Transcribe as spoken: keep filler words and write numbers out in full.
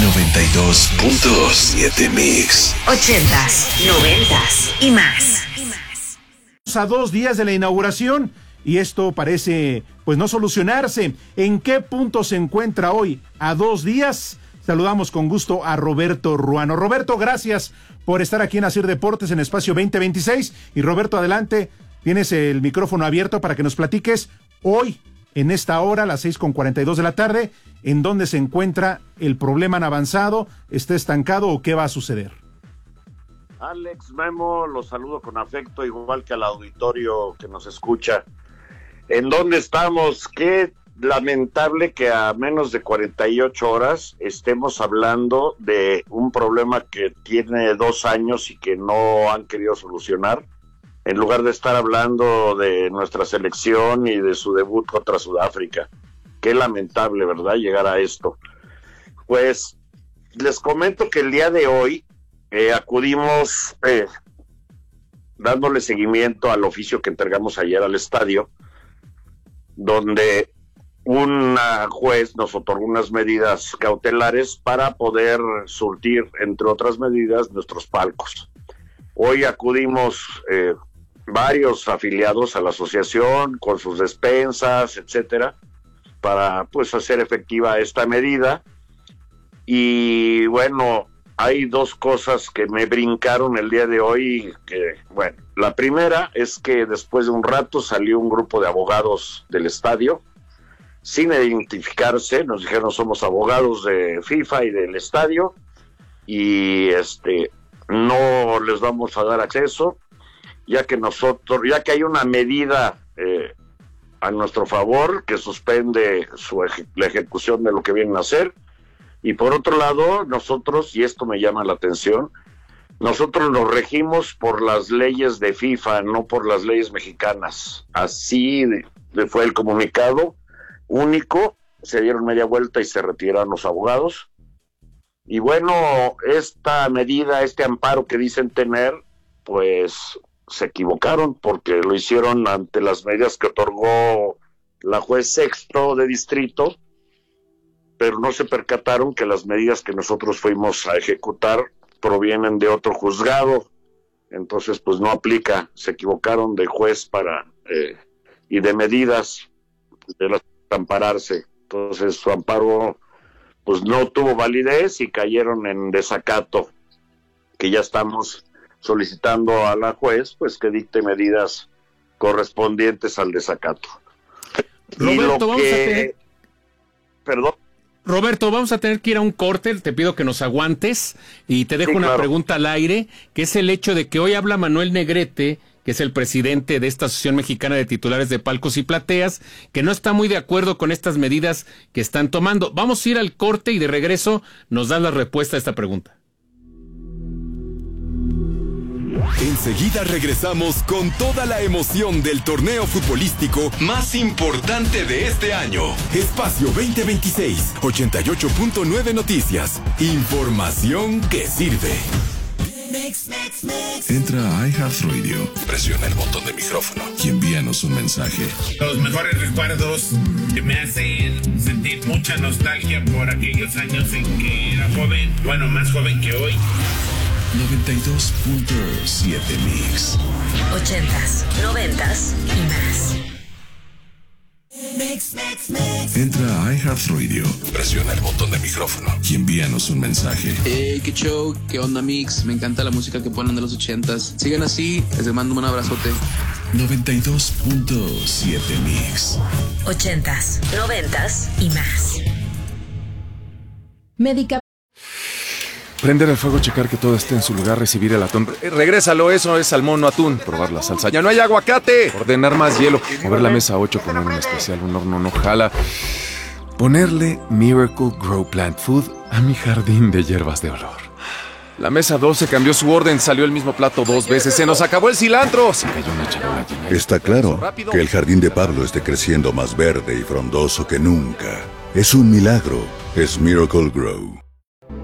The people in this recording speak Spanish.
noventa y dos punto siete Mix. Ochentas, noventas y más. A dos días de la inauguración y esto parece pues no solucionarse. ¿En qué punto se encuentra hoy? A dos días. Saludamos con gusto a Roberto Ruano. Roberto, gracias por estar aquí en Asir Deportes en Espacio veinte veintiséis. Y Roberto, adelante, tienes el micrófono abierto para que nos platiques hoy, en esta hora, las seis con cuarenta y dos de la tarde, en dónde se encuentra el problema. ¿Han avanzado? ¿Está estancado o qué va a suceder? Alex, Memo, los saludo con afecto, igual que al auditorio que nos escucha. ¿En dónde estamos? Qué lamentable que a menos de cuarenta y ocho horas estemos hablando de un problema que tiene dos años y que no han querido solucionar, en lugar de estar hablando de nuestra selección y de su debut contra Sudáfrica. Qué lamentable, ¿verdad?, llegar a esto. Pues les comento que el día de hoy eh, acudimos eh, dándole seguimiento al oficio que entregamos ayer al estadio, donde una juez nos otorgó unas medidas cautelares para poder surtir, entre otras medidas, nuestros palcos. Hoy acudimos eh, varios afiliados a la asociación con sus despensas, etcétera, para pues hacer efectiva esta medida. Y bueno, hay dos cosas que me brincaron el día de hoy, que bueno, la primera es que después de un rato salió un grupo de abogados del estadio sin identificarse, nos dijeron somos abogados de FIFA y del estadio y este no les vamos a dar acceso, ya que nosotros, ya que hay una medida eh, a nuestro favor que suspende su eje- la ejecución de lo que vienen a hacer. Y por otro lado, nosotros, y esto me llama la atención, nosotros nos regimos por las leyes de FIFA, no por las leyes mexicanas. Así de, de fue el comunicado único, se dieron media vuelta y se retiraron los abogados. Y bueno, esta medida, este amparo que dicen tener, pues se equivocaron porque lo hicieron ante las medidas que otorgó la juez sexto de distrito, pero no se percataron que las medidas que nosotros fuimos a ejecutar provienen de otro juzgado. Entonces pues no aplica, se equivocaron de juez para eh, y de medidas de las ampararse. Entonces su amparo pues no tuvo validez y cayeron en desacato, que ya estamos solicitando a la juez pues que dicte medidas correspondientes al desacato. Roberto, vamos que... a tener... Perdón. Roberto, vamos a tener que ir a un corte, te pido que nos aguantes y te dejo Sí, una claro. pregunta al aire, que es el hecho de que hoy habla Manuel Negrete, que es el presidente de esta Asociación Mexicana de Titulares de Palcos y Plateas, que no está muy de acuerdo con estas medidas que están tomando. Vamos a ir al corte y de regreso nos das la respuesta a esta pregunta. Enseguida regresamos con toda la emoción del torneo futbolístico más importante de este año. Espacio veinte veintiséis, ochenta y ocho punto nueve Noticias. Información que sirve. Entra a iHeartRadio, presiona el botón de micrófono y envíanos un mensaje. Los mejores recuerdos que me hacen sentir mucha nostalgia por aquellos años en que era joven, bueno, más joven que hoy. noventa y dos punto siete Mix. Ochentas, noventas y más. Entra a iHeartRadio, presiona el botón de micrófono y envíanos un mensaje. Hey, qué show, qué onda mix, me encanta la música que ponen de los ochentas. Sigan así, les mando un abrazote. noventa y dos punto siete Mix. Ochentas, noventas y más. Médica. Prender el fuego, checar que todo esté en su lugar, recibir el atún. Eh, regrésalo, eso es salmón, no atún. Probar la salsa. ¡Ya no hay aguacate! Ordenar más hielo. Mover la mesa ocho, poner un especial, un horno no jala. Ponerle Miracle Grow Plant Food a mi jardín de hierbas de olor. La mesa doce cambió su orden, salió el mismo plato dos veces. ¡Se nos acabó el cilantro! Se cayó una charola llena. Está claro que el jardín de Pablo esté creciendo más verde y frondoso que nunca. Es un milagro. Es Miracle Grow.